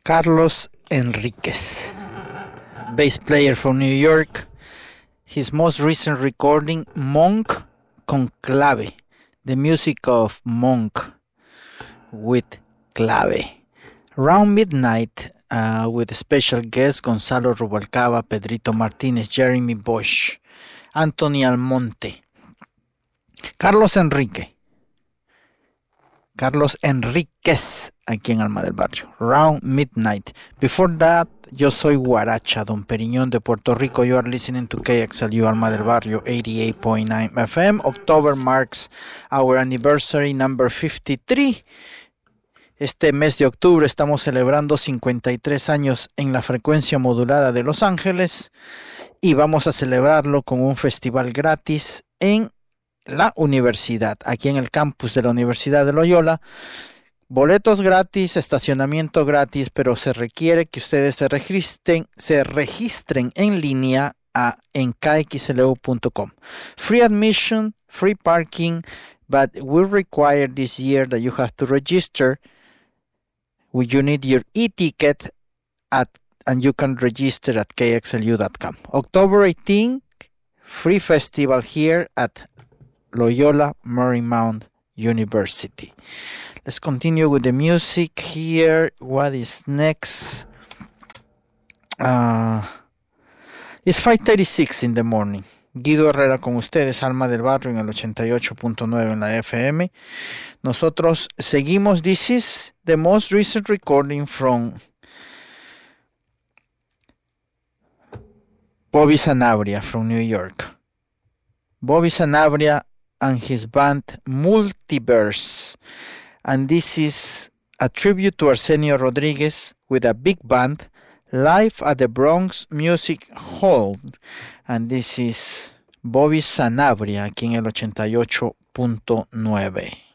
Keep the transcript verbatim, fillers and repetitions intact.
Carlos Enríquez, bass player from New York. His most recent recording, Monk con Clave, the music of Monk with Clave. Around midnight, uh, with special guests Gonzalo Rubalcaba, Pedrito Martínez, Jeremy Bosch, Anthony Almonte, Carlos Enrique, Carlos Enríquez, aquí en Alma del Barrio. Round Midnight. Before that, Yo Soy Guaracha, Don Periñón de Puerto Rico. You are listening to K X L U Alma del Barrio, eighty-eight point nine F M. October marks our anniversary number fifty-three. Este mes de octubre estamos celebrando cincuenta y tres años en la frecuencia modulada de Los Ángeles y vamos a celebrarlo con un festival gratis en la universidad, aquí en el campus de la Universidad de Loyola. Boletos gratis, estacionamiento gratis, pero se requiere que ustedes se registren, se registren en línea a, en k x l u punto com. Free admission, free parking, but we require this year that you have to register. You need your e-ticket at, and you can register at k x l u dot com. October eighteenth, free festival here at Loyola Marymount University. Let's continue with the music here. What is next? Uh, it's five thirty-six in the morning. Guido Herrera con ustedes, Alma del Barrio en el ochenta y ocho punto nueve en la F M. Nosotros seguimos. This is the most recent recording from Bobby Sanabria from New York. Bobby Sanabria and his band Multiverse. And this is a tribute to Arsenio Rodriguez with a big band live at the Bronx Music Hall. And this is Bobby Sanabria aquí en el ochenta y ocho punto nueve.